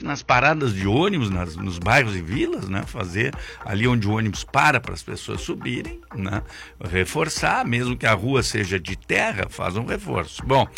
nas paradas de ônibus, nos bairros e vilas, né? Fazer ali onde o ônibus para as pessoas subirem, né? Reforçar, mesmo que a rua seja de terra, faz um reforço. Bom,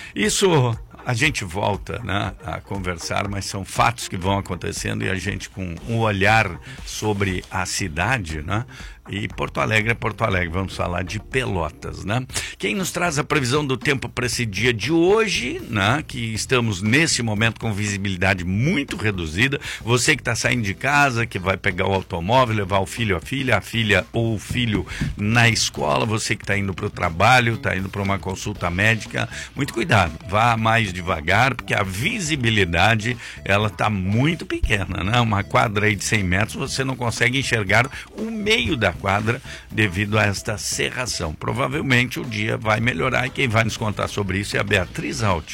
isso a gente volta, né, a conversar, mas são fatos que vão acontecendo e a gente com um olhar sobre a cidade, né? E Porto Alegre é Porto Alegre, vamos falar de Pelotas, né? Quem nos traz a previsão do tempo para esse dia de hoje, né? Que estamos nesse momento com visibilidade muito reduzida. Você que está saindo de casa, que vai pegar o automóvel, levar o filho, a filha ou o filho na escola, você que está indo para o trabalho, está indo para uma consulta médica, muito cuidado, vá mais devagar, porque a visibilidade, ela está muito pequena, né? Uma quadra aí de 100 metros, você não consegue enxergar o meio da quadra devido a esta cerração. Provavelmente o dia vai melhorar e quem vai nos contar sobre isso é a Beatriz Alt.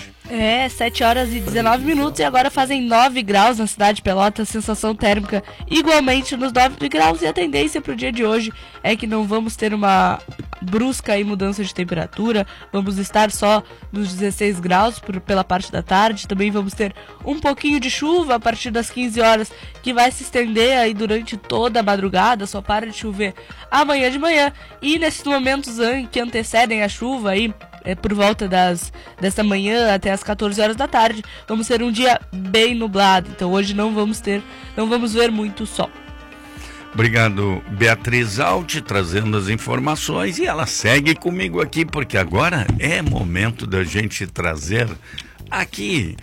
7 horas e 19 minutos e agora fazem 9 graus na cidade de Pelotas, sensação térmica igualmente nos 9 graus e a tendência para o dia de hoje é que não vamos ter uma brusca aí mudança de temperatura, vamos estar só nos 16 graus pela parte da tarde, também vamos ter um pouquinho de chuva a partir das 15 horas que vai se estender aí durante toda a madrugada, só para de chover amanhã de manhã e nesses momentos que antecedem a chuva aí, por volta desta manhã até as 14 horas da tarde, vamos ter um dia bem nublado, então hoje não vamos ver muito sol. Obrigado, Beatriz Alt, trazendo as informações e ela segue comigo aqui, porque agora é momento da gente trazer aqui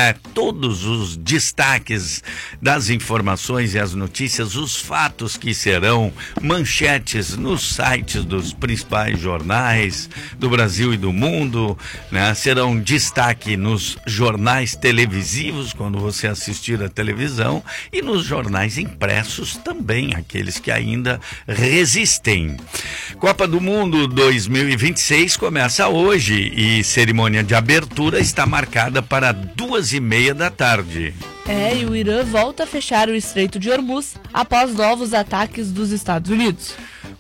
todos os destaques das informações e as notícias, os fatos que serão manchetes nos sites dos principais jornais do Brasil e do mundo, né? Serão destaque nos jornais televisivos, quando você assistir a televisão, e nos jornais impressos também, aqueles que ainda resistem. Copa do Mundo 2026 começa hoje e cerimônia de abertura está marcada para 2h30 da tarde. E o Irã volta a fechar o Estreito de Hormuz após novos ataques dos Estados Unidos.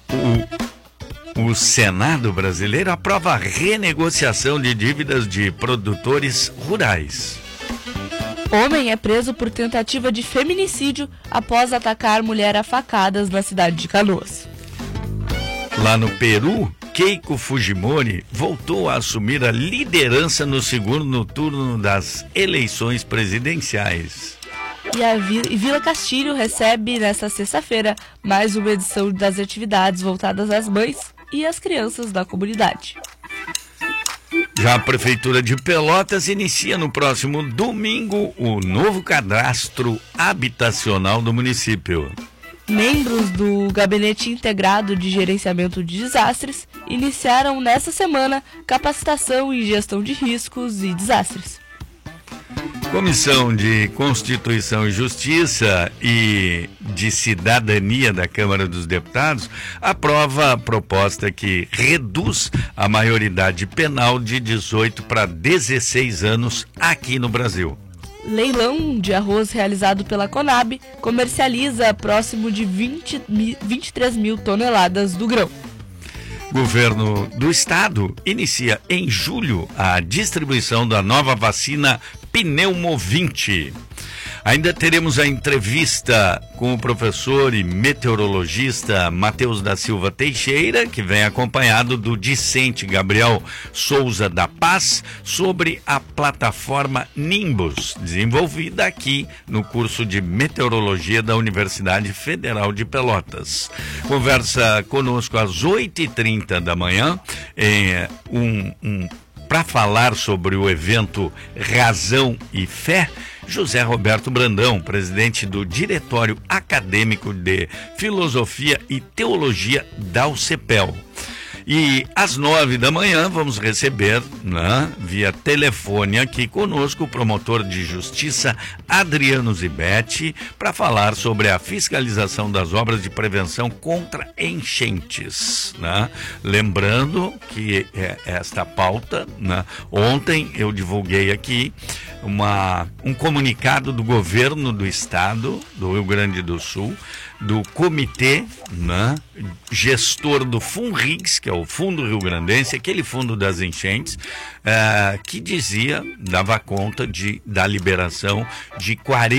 O Senado brasileiro aprova a renegociação de dívidas de produtores rurais. Homem é preso por tentativa de feminicídio após atacar mulher a facadas na cidade de Canoas. Lá no Peru, Keiko Fujimori voltou a assumir a liderança no segundo turno das eleições presidenciais. E a Vila Castilho recebe nesta sexta-feira mais uma edição das atividades voltadas às mães e às crianças da comunidade. Já a Prefeitura de Pelotas inicia no próximo domingo o novo cadastro habitacional do município. Membros do Gabinete Integrado de Gerenciamento de Desastres iniciaram nesta semana capacitação em gestão de riscos e desastres. Comissão de Constituição e Justiça e de Cidadania da Câmara dos Deputados aprova a proposta que reduz a maioridade penal de 18 para 16 anos aqui no Brasil. Leilão de arroz realizado pela Conab comercializa próximo de 23 mil toneladas do grão. Governo do Estado inicia em julho a distribuição da nova vacina Pneumovinte. Ainda teremos a entrevista com o professor e meteorologista Matheus da Silva Teixeira, que vem acompanhado do discente Gabriel Souza da Paz, sobre a plataforma Nimbus, desenvolvida aqui no curso de meteorologia da Universidade Federal de Pelotas. Conversa conosco às 8h30 da manhã, para falar sobre o evento Razão e Fé, José Roberto Brandão, presidente do Diretório Acadêmico de Filosofia e Teologia da UCPEL. E às 9 da manhã vamos receber, né, via telefone aqui conosco, o promotor de justiça Adriano Zibetti, para falar sobre a fiscalização das obras de prevenção contra enchentes, né? Lembrando que esta pauta, né, ontem eu divulguei aqui um comunicado do governo do estado do Rio Grande do Sul, do comitê, né, gestor do FUNRIGS, que é o Fundo Rio Grandense, aquele fundo das enchentes, que dava conta da liberação de 40